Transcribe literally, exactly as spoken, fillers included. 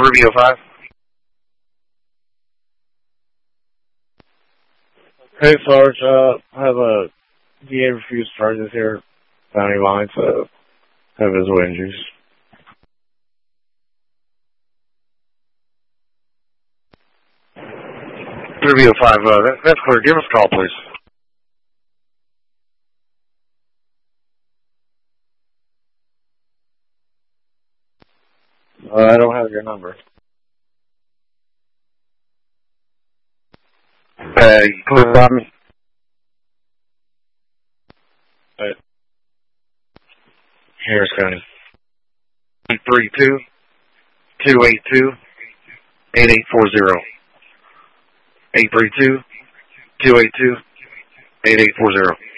Rubio five. Hey, Sarge. Uh, I have a D A refused charges here. County line, so have visual injuries. Rubio five, uh, that, that's clear. Give us a call, please. Uh, I don't have your number. Uh, you clear about me? Right. Harris County. eight three two, two eight two, eight eight four zero. eight three two, two eight two, eight eight four zero.